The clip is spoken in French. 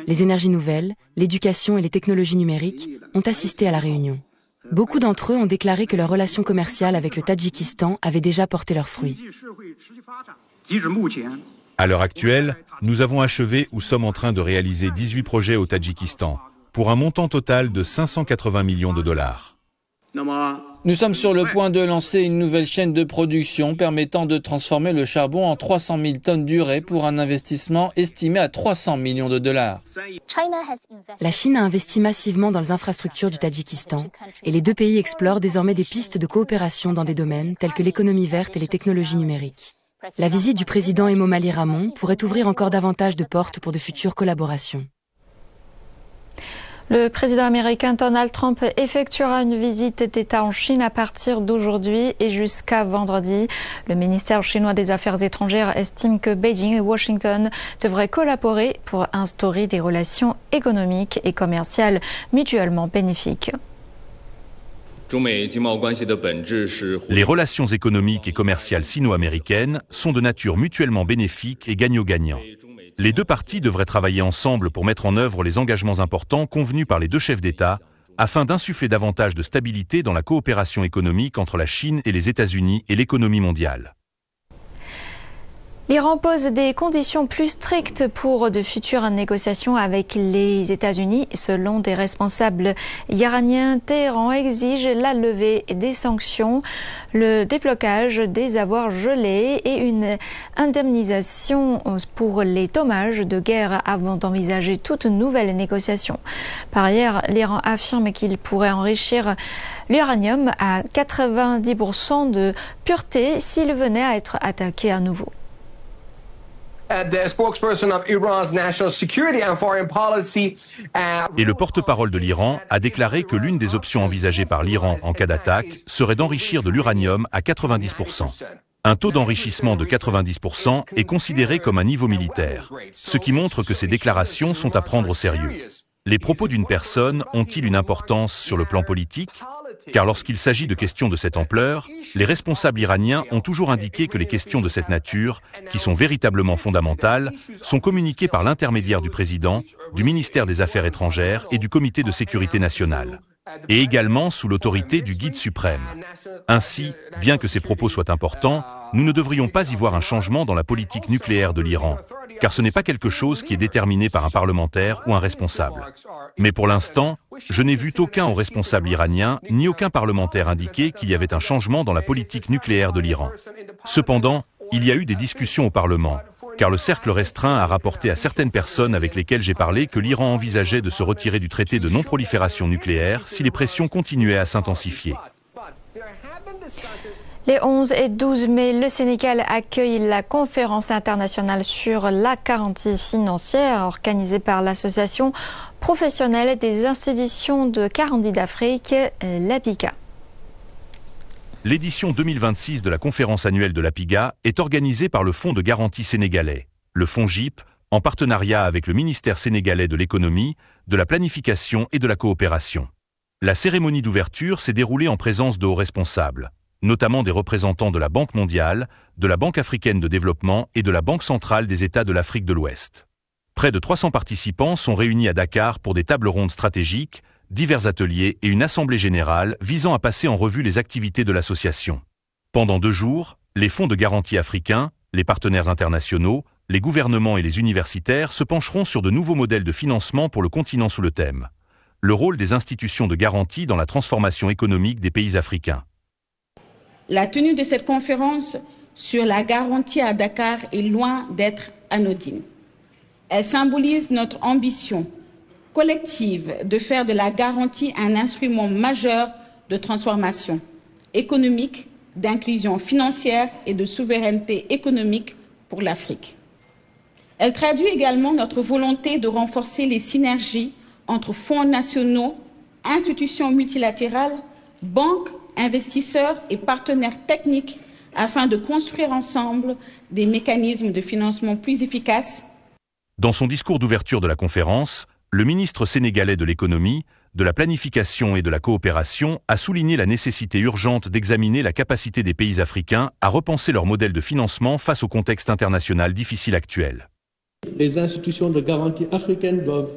les énergies nouvelles, l'éducation et les technologies numériques ont assisté à la réunion. Beaucoup d'entre eux ont déclaré que leur relation commerciale avec le Tadjikistan avait déjà porté leurs fruits. À l'heure actuelle, nous avons achevé ou sommes en train de réaliser 18 projets au Tadjikistan, pour un montant total de 580 millions de dollars. Nous sommes sur le point de lancer une nouvelle chaîne de production permettant de transformer le charbon en 300 000 tonnes d'urée pour un investissement estimé à 300 millions de dollars. La Chine a investi massivement dans les infrastructures du Tadjikistan et les deux pays explorent désormais des pistes de coopération dans des domaines tels que l'économie verte et les technologies numériques. La visite du président Emomali Rahmon pourrait ouvrir encore davantage de portes pour de futures collaborations. Le président américain Donald Trump effectuera une visite d'État en Chine à partir d'aujourd'hui et jusqu'à vendredi. Le ministère chinois des Affaires étrangères estime que Beijing et Washington devraient collaborer pour instaurer des relations économiques et commerciales mutuellement bénéfiques. Les relations économiques et commerciales sino-américaines sont de nature mutuellement bénéfique et gagnant-gagnant. Les deux parties devraient travailler ensemble pour mettre en œuvre les engagements importants convenus par les deux chefs d'État afin d'insuffler davantage de stabilité dans la coopération économique entre la Chine et les États-Unis et l'économie mondiale. L'Iran pose des conditions plus strictes pour de futures négociations avec les États-Unis. Selon des responsables iraniens, Téhéran exige la levée des sanctions, le déblocage des avoirs gelés et une indemnisation pour les dommages de guerre avant d'envisager toute nouvelle négociation. Par ailleurs, l'Iran affirme qu'il pourrait enrichir l'uranium à 90% de pureté s'il venait à être attaqué à nouveau. Et le porte-parole de l'Iran a déclaré que l'une des options envisagées par l'Iran en cas d'attaque serait d'enrichir de l'uranium à 90%. Un taux d'enrichissement de 90% est considéré comme un niveau militaire, ce qui montre que ces déclarations sont à prendre au sérieux. Les propos d'une personne ont-ils une importance sur le plan politique ? Car lorsqu'il s'agit de questions de cette ampleur, les responsables iraniens ont toujours indiqué que les questions de cette nature, qui sont véritablement fondamentales, sont communiquées par l'intermédiaire du président, du ministère des Affaires étrangères et du Comité de sécurité nationale, et également sous l'autorité du guide suprême. Ainsi, bien que ces propos soient importants, nous ne devrions pas y voir un changement dans la politique nucléaire de l'Iran, car ce n'est pas quelque chose qui est déterminé par un parlementaire ou un responsable. Mais pour l'instant, je n'ai vu aucun haut responsable iranien ni aucun parlementaire indiquer qu'il y avait un changement dans la politique nucléaire de l'Iran. Cependant, il y a eu des discussions au Parlement, car le cercle restreint a rapporté à certaines personnes avec lesquelles j'ai parlé que l'Iran envisageait de se retirer du traité de non-prolifération nucléaire si les pressions continuaient à s'intensifier. Les 11 et 12 mai, le Sénégal accueille la conférence internationale sur la garantie financière organisée par l'association professionnelle des institutions de garantie d'Afrique, l'APIGA. L'édition 2026 de la conférence annuelle de l'APIGA est organisée par le Fonds de garantie sénégalais, le FONGIP, en partenariat avec le ministère sénégalais de l'économie, de la planification et de la coopération. La cérémonie d'ouverture s'est déroulée en présence de hauts responsables, notamment des représentants de la Banque mondiale, de la Banque africaine de développement et de la Banque centrale des États de l'Afrique de l'Ouest. Près de 300 participants sont réunis à Dakar pour des tables rondes stratégiques, divers ateliers et une assemblée générale visant à passer en revue les activités de l'association. Pendant 2 jours, les fonds de garantie africains, les partenaires internationaux, les gouvernements et les universitaires se pencheront sur de nouveaux modèles de financement pour le continent sous le thème « Le rôle des institutions de garantie dans la transformation économique des pays africains ». La tenue de cette conférence sur la garantie à Dakar est loin d'être anodine. Elle symbolise notre ambition collective de faire de la garantie un instrument majeur de transformation économique, d'inclusion financière et de souveraineté économique pour l'Afrique. Elle traduit également notre volonté de renforcer les synergies entre fonds nationaux, institutions multilatérales, banques, investisseurs et partenaires techniques afin de construire ensemble des mécanismes de financement plus efficaces. Dans son discours d'ouverture de la conférence, le ministre sénégalais de l'économie, de la planification et de la coopération a souligné la nécessité urgente d'examiner la capacité des pays africains à repenser leur modèle de financement face au contexte international difficile actuel. Les institutions de garantie africaines doivent